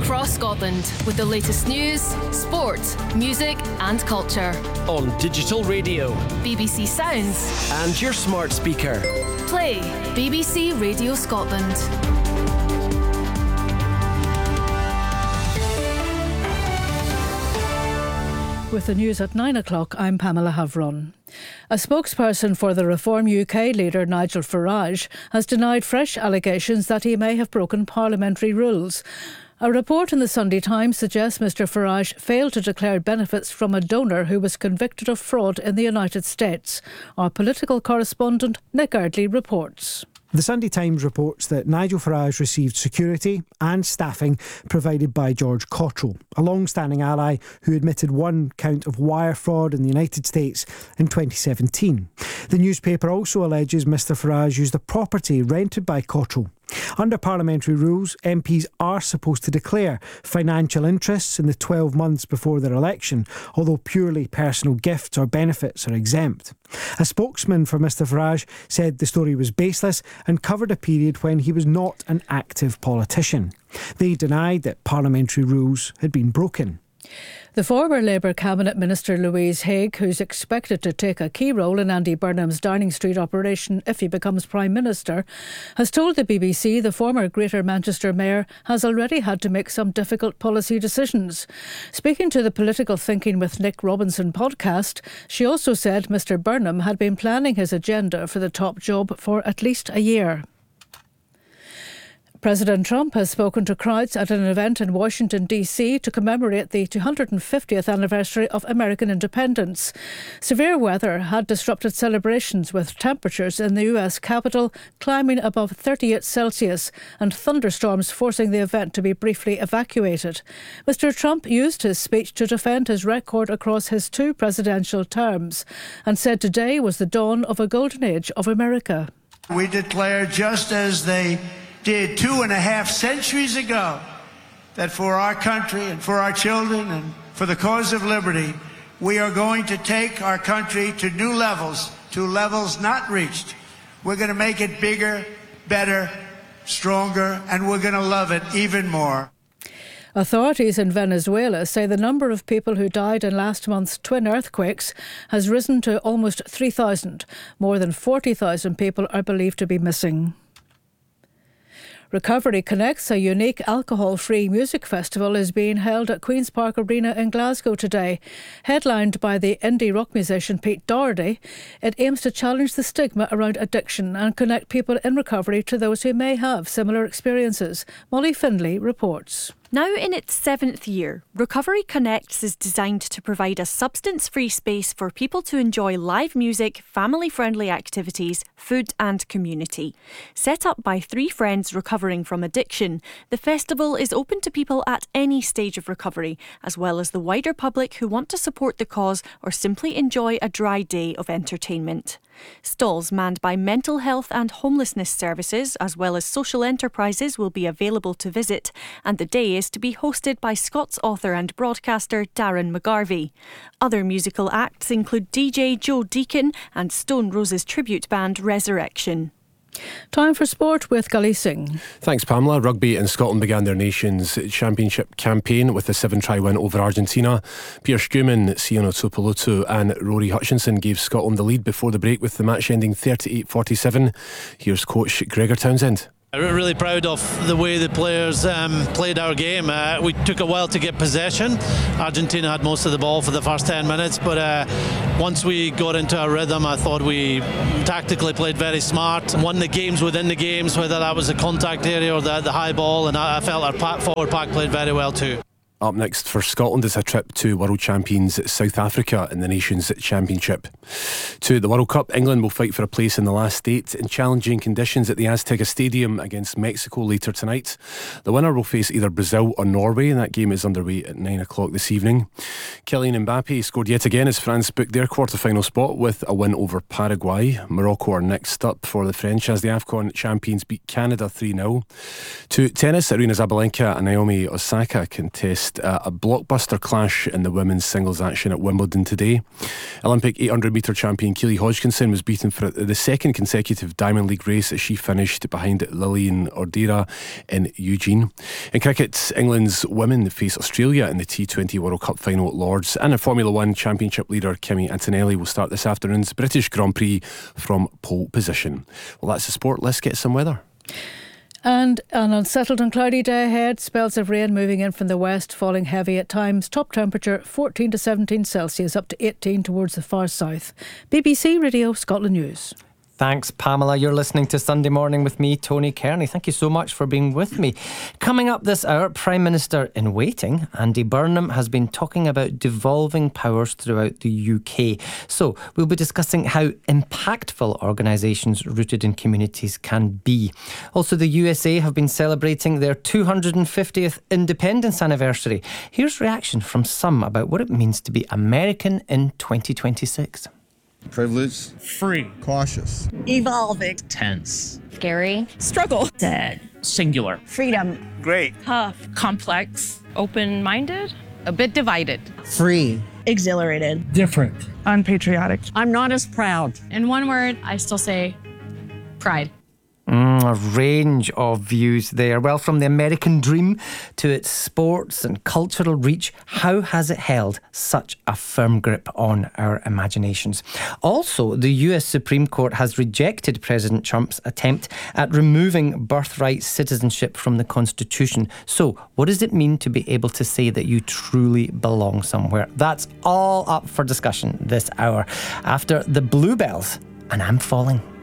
across Scotland with the latest news, sport, music and culture. On digital radio, BBC Sounds and your smart speaker. Play BBC Radio Scotland. With the news at 9 o'clock, I'm Pamela Havron. A spokesperson for the Reform UK leader Nigel Farage has denied fresh allegations that he may have broken parliamentary rules. A report in the Sunday Times suggests Mr Farage failed to declare benefits from a donor who was convicted of fraud in the United States. Our political correspondent Nick Ardley reports. The Sunday Times reports that Nigel Farage received security and staffing provided by George Cottrell, a long-standing ally who admitted one count of wire fraud in the United States in 2017. The newspaper also alleges Mr Farage used the property rented by Cottrell. Under parliamentary rules, MPs are supposed to declare financial interests in the 12 months before their election, although purely personal gifts or benefits are exempt. A spokesman for Mr Farage said the story was baseless and covered a period when he was not an active politician. They denied that parliamentary rules had been broken. The former Labour Cabinet Minister Louise Haigh, who's expected to take a key role in Andy Burnham's Downing Street operation if he becomes Prime Minister, has told the BBC the former Greater Manchester Mayor has already had to make some difficult policy decisions. Speaking to the Political Thinking with Nick Robinson podcast, she also said Mr Burnham had been planning his agenda for the top job for at least a year. President Trump has spoken to crowds at an event in Washington, D.C. to commemorate the 250th anniversary of American independence. Severe weather had disrupted celebrations, with temperatures in the U.S. Capitol climbing above 38 Celsius and thunderstorms forcing the event to be briefly evacuated. Mr. Trump used his speech to defend his record across his 2 presidential terms and said today was the dawn of a golden age of America. We declare, just as they did 2.5 centuries ago, that for our country and for our children and for the cause of liberty, we are going to take our country to new levels, to levels not reached. We're going to make it bigger, better, stronger, and we're going to love it even more. Authorities in Venezuela say the number of people who died in last month's twin earthquakes has risen to almost 3,000. More than 40,000 people are believed to be missing. Recovery Connects, a unique alcohol-free music festival, is being held at Queen's Park Arena in Glasgow today. Headlined by the indie rock musician Pete Doherty, it aims to challenge the stigma around addiction and connect people in recovery to those who may have similar experiences. Molly Findlay reports. Now in its 7th year, Recovery Connects is designed to provide a substance-free space for people to enjoy live music, family-friendly activities, food and community. Set up by 3 friends recovering from addiction, the festival is open to people at any stage of recovery, as well as the wider public who want to support the cause or simply enjoy a dry day of entertainment. Stalls manned by mental health and homelessness services, as well as social enterprises, will be available to visit, and the day is to be hosted by Scots author and broadcaster Darren McGarvey. Other musical acts include DJ Joe Deacon and Stone Roses tribute band Resurrection. Time for sport with Gully Singh. Thanks, Pamela. Rugby in Scotland began their nation's championship campaign with a 7-try win over Argentina. Pierre Schumann, Sione Tuipulotu and Rory Hutchinson gave Scotland the lead before the break, with the match ending 38-47. Here's coach Gregor Townsend. We're really proud of the way the players played our game. We took a while to get possession. Argentina had most of the ball for the first 10 minutes, but once we got into our rhythm, I thought we tactically played very smart, won the games within the games, whether that was the contact area or the high ball, and I felt our forward pack played very well too. Up next for Scotland is a trip to world champions South Africa in the Nations Championship. To the World Cup, England will fight for a place in the last 8 in challenging conditions at the Azteca Stadium against Mexico later tonight. The winner will face either Brazil or Norway, and that game is underway at 9 o'clock this evening. Kylian Mbappe scored yet again as France booked their quarter-final spot with a win over Paraguay. Morocco are next up for the French as the AFCON champions beat Canada 3-0. To tennis, Aryna Sabalenka and Naomi Osaka contest witnessed a blockbuster clash in the women's singles action at Wimbledon today. Olympic 800-metre champion Keely Hodgkinson was beaten for the second consecutive Diamond League race as she finished behind Lilian Ordera in Eugene. In cricket, England's women face Australia in the T20 World Cup final at Lords, and in Formula 1, Championship leader Kimi Antonelli will start this afternoon's British Grand Prix from pole position. Well, that's the sport. Let's get some weather. And an unsettled and cloudy day ahead. Spells of rain moving in from the west, falling heavy at times. Top temperature 14 to 17 Celsius, up to 18 towards the far south. BBC Radio Scotland News. Thanks, Pamela. You're listening to Sunday Morning with me, Tony Kearney. Thank you so much for being with me. Coming up this hour, Prime Minister in waiting, Andy Burnham, has been talking about devolving powers throughout the UK. So we'll be discussing how impactful organisations rooted in communities can be. Also, the USA have been celebrating their 250th independence anniversary. Here's reaction from some about what it means to be American in 2026. Privileged. Free. Cautious. Evolving. Tense. Scary. Struggle. Sad. Singular. Freedom. Great. Tough. Complex. Open-minded. A bit divided. Free. Exhilarated. Different. Unpatriotic. I'm not as proud. In one word, I still say pride. A range of views there. Well, from the American dream to its sports and cultural reach, how has it held such a firm grip on our imaginations? Also, the US Supreme Court has rejected President Trump's attempt at removing birthright citizenship from the Constitution. So, what does it mean to be able to say that you truly belong somewhere? That's all up for discussion this hour after the Bluebells and I'm Falling.